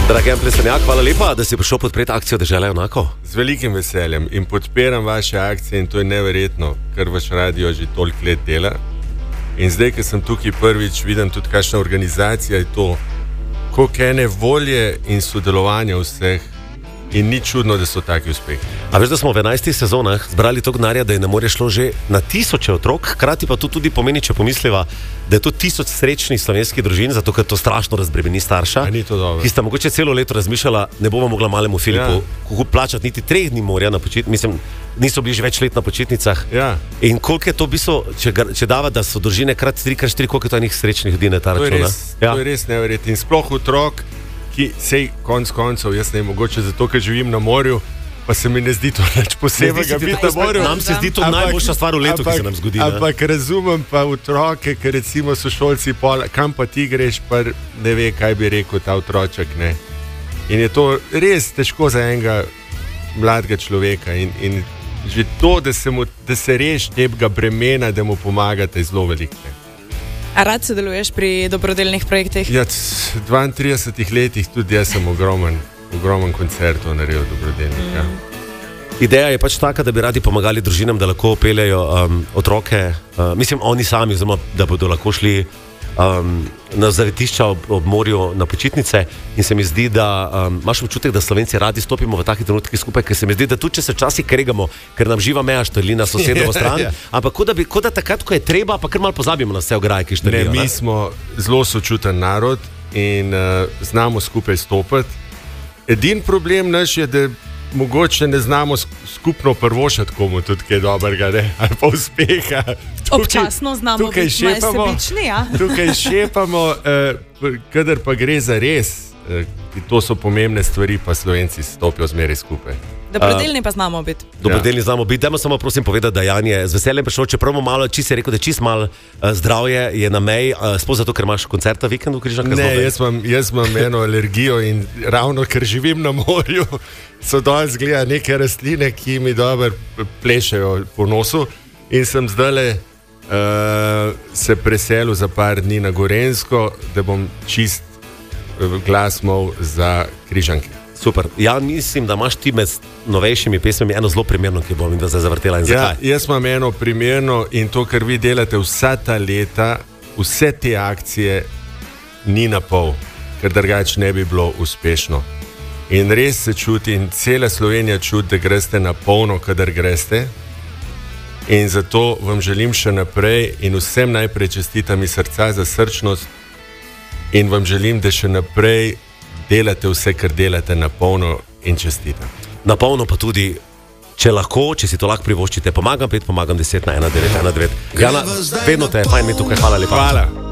Dragi Jan Plestenjak, hvala lepa, da si prišel podpreti akcijo Dežela enako. Z velikim veseljem in podpiram vaše akcije in to je neverjetno, ker vaš radio že toliko let dela. In zdaj, ker sem tukaj prvič, vidim tudi, kakšna organizacija je to, koliko ene volje in sodelovanja vseh in ni čudno, da so taki uspehi. A veš, da smo v 11 sezonah zbrali toliko denarja, da je na morje šlo že na tisoče otrok, hkrati pa to tudi pomeni, če pomisliva, da je to 1000 srečnih slovenskih družin, zato ker to strašno razbremeni starša, ki sta mogoče celo leto razmišljala, ne bomo mogla malemu Filipu plačati niti 3 dni morja na počitnicah, mislim, niso bili že več let na počitnicah. Ja. In koliko je to v bistvu, če dava, da so družine krat 3, krat 4, koliko je to enih srečnih ljudi na ta račun? To je res neverjetno. In sploh otrok, ki sej konc koncev, jaz ne mogoče zato, ker živim na morju, pa se mi ne zdi to nič posebnega biti na morju. Nam se zdi to najboljša stvar v letu, ki se nam zgodi. Ampak razumem pa otroke, ker recimo so šolci kam pa ti greš, pa ne ve, kaj bi rekel ta otroček, ne. In je to res težko za enega mladega človeka in že to, da se reši tega bremena, da mu pomagate, je zelo veliko. A rad sodeluješ pri dobrodelnih projektih? Ja, v 32 letih tudi jaz sem ogromen koncertov naredil dobrodelnih. Ja. Ideja je pač taka, da bi radi pomagali družinam, da lahko peljejo otroke, mislim, oni sami, oziroma, da bodo lahko šli na zavetišča ob morju na počitnice in se mi zdi, da imaš občutek, da Slovenci radi stopimo v takih trenutkih skupaj, ker se mi zdi, da tudi če se včasih kregamo, ker nam živa meja štrli na sosedovo stran, ampak kot da takrat, ko je treba, pa kar malo pozabimo na vse ograje, ki štrlijo. Mi smo zelo sočuten narod in znamo skupaj stopiti. Edin problem naš je, da mogoče ne znamo skupno prvošati komu tudi kaj dobrega, ne? Ali pa uspeha. Občasno znamo biti malo sebični, ja? Tukaj šepamo, kadar pa gre za res, to so pomembne stvari, pa Slovenci stopijo zmeraj skupaj. Dobrodelni pa znamo biti. Dobrodelni znamo biti. Dajmo samo prosim povedati, da Jan je z veseljem prišel, čeprav malo, či si rekel, da čist malo zdravje je na meji, sploh zato, ker imaš koncert ta vikend v Križankah. Ne, jaz imam eno alergijo in ravno, ker živim na morju, so dol zgleda neke rastline, ki mi dobro plešejo po nosu in sem zdajle se preselil za par dni na Gorenjsko, da bom čist glas imel za Križanke. Super. Ja, mislim, da imaš ti med novejšimi pesmami eno zelo primerno, ki bom in da se zavrtela in zakaj. Ja, jaz imam eno primerno in to, kar vi delate vsa ta leta, vse te akcije ni na pol, ker drugače ne bi bilo uspešno. In res se čuti in cela Slovenija čuti, da greste na polno, kadar greste. In zato vam želim še naprej in vsem najprej čestitam iz srca za srčnost in vam želim, da še naprej delate vse, kar delate na polno in čestitam. Na polno pa tudi, če lahko, če si to lahko privoščite, pomagam 5, pomagam 10 na 1919. Jana, vedno te je fajn mi tukaj, hvala lepa. Hvala.